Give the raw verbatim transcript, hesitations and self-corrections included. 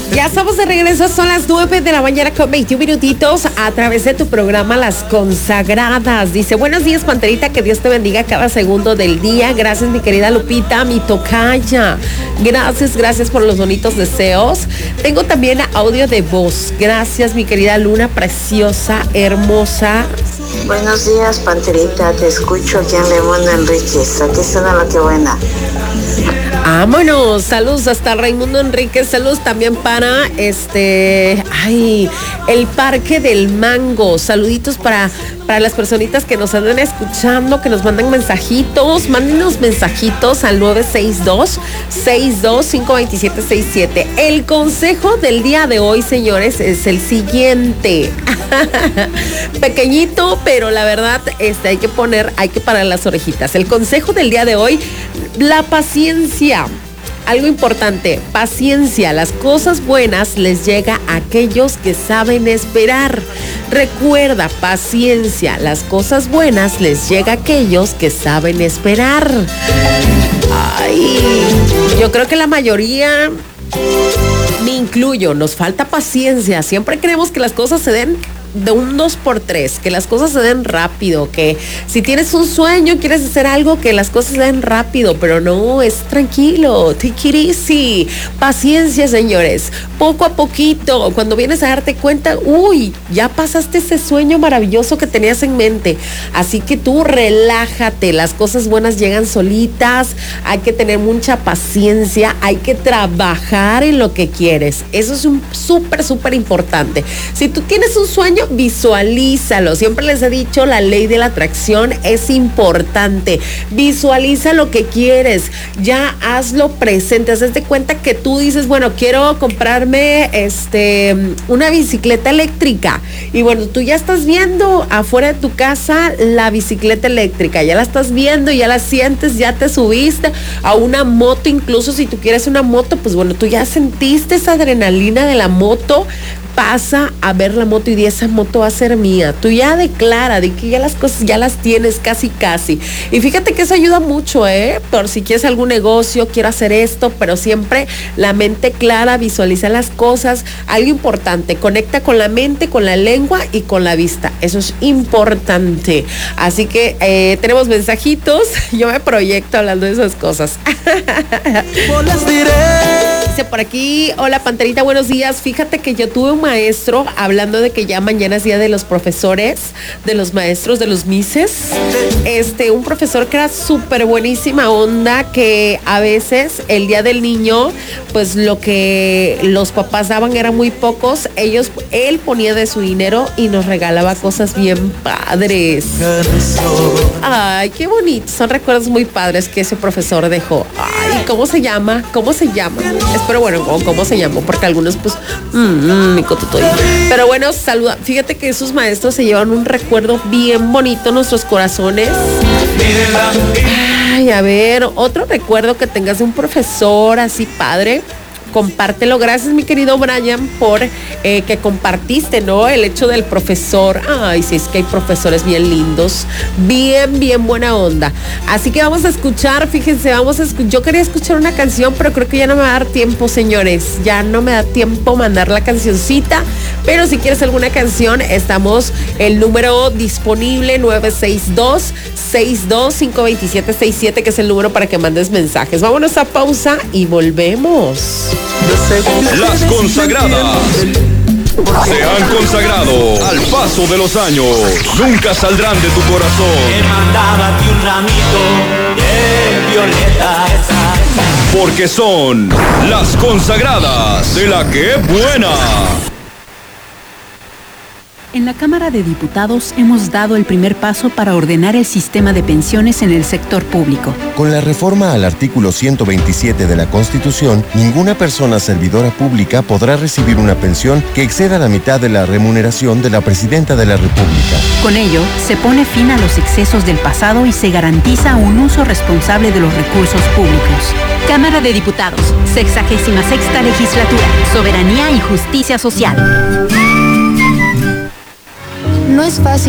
Ya estamos de regreso, son las nueve de la mañana con veintiún minutitos a través de tu programa Las Consagradas. Dice, buenos días, Panterita, que Dios te bendiga cada segundo del día. Gracias, mi querida Lupita, mi tocaya. Gracias, gracias por los bonitos deseos. Tengo también audio de voz. Gracias, mi querida Luna, preciosa, hermosa. Buenos días, Panterita, te escucho aquí en Raimundo Enríquez. Aquí suena la que buena. Vámonos, saludos hasta Raimundo Enríquez, saludos también para este, ay, el Parque del Mango, saluditos para, para las personitas que nos andan escuchando, que nos mandan mensajitos, mándenos mensajitos al nueve seis dos, seis dos cinco dos siete seis siete. El consejo del día de hoy, señores, es el siguiente. Pequeñito, pero la verdad, este, hay que poner, hay que parar las orejitas. El consejo del día de hoy, la paciencia. Algo importante, paciencia. Las cosas buenas les llega a aquellos que saben esperar. Recuerda, paciencia. Las cosas buenas les llega a aquellos que saben esperar. Ay, yo creo que la mayoría, me incluyo, nos falta paciencia. Siempre queremos que las cosas se den de un dos por tres, que las cosas se den rápido, que si tienes un sueño, quieres hacer algo, que las cosas se den rápido, pero no, es tranquilo, take it easy, paciencia, señores, poco a poquito. Cuando vienes a darte cuenta, uy, ya pasaste ese sueño maravilloso que tenías en mente, así que tú relájate, las cosas buenas llegan solitas, hay que tener mucha paciencia, hay que trabajar en lo que quieres, eso es un súper, súper importante. Si tú tienes un sueño, visualízalo. Siempre les he dicho, la ley de la atracción es importante. Visualiza lo que quieres, ya hazlo presente. Haz de cuenta que tú dices, bueno, quiero comprarme este una bicicleta eléctrica, y bueno, tú ya estás viendo afuera de tu casa la bicicleta eléctrica, ya la estás viendo, ya la sientes, ya te subiste a una moto. Incluso si tú quieres una moto, pues bueno, tú ya sentiste esa adrenalina de la moto. Pasa a ver la moto y di, esa moto va a ser mía. Tú ya declara, de que ya las cosas ya las tienes casi casi. Y fíjate que eso ayuda mucho, ¿eh? Por si quieres algún negocio, quiero hacer esto, pero siempre la mente clara, visualiza las cosas. Algo importante, conecta con la mente, con la lengua y con la vista. Eso es importante. Así que eh, tenemos mensajitos. Yo me proyecto hablando de esas cosas. Dice por aquí, hola Panterita, buenos días. Fíjate que yo tuve un maestro, hablando de que ya mañana es día de los profesores, de los maestros, de los mises, este, un profesor que era súper buenísima onda, que a veces el día del niño, pues lo que los papás daban era muy pocos, ellos, él ponía de su dinero y nos regalaba cosas bien padres. Ay, qué bonito, son recuerdos muy padres que ese profesor dejó. Ay, ¿cómo se llama? ¿Cómo se llama? Espero, bueno, ¿cómo se llamó? Porque algunos, pues, mmm, mi cotutoy. Pero bueno, saluda. Fíjate que esos maestros se llevan un recuerdo bien bonito en nuestros corazones. Ay, a ver, otro recuerdo que tengas de un profesor así padre. Compártelo. Gracias, mi querido Brian, por eh, que compartiste, ¿no? El hecho del profesor. Ay, sí, es que hay profesores bien lindos, bien, bien buena onda. Así que vamos a escuchar, fíjense, vamos a escuchar. Yo quería escuchar una canción, pero creo que ya no me va a dar tiempo, señores. Ya no me da tiempo mandar la cancioncita. Pero si quieres alguna canción, estamos el número disponible nueve seis dos, seis dos cinco dos siete seis siete, que es el número para que mandes mensajes. Vámonos a pausa y volvemos. Las consagradas se han consagrado al paso de los años. Nunca saldrán de tu corazón. Mándate un ramito de violetas. Porque son las consagradas de la que buena. En la Cámara de Diputados hemos dado el primer paso para ordenar el sistema de pensiones en el sector público. Con la reforma al artículo ciento veintisiete de la Constitución, ninguna persona servidora pública podrá recibir una pensión que exceda la mitad de la remuneración de la Presidenta de la República. Con ello, se pone fin a los excesos del pasado y se garantiza un uso responsable de los recursos públicos. Cámara de Diputados, sexagésima sexta legislatura, soberanía y justicia social. No es fácil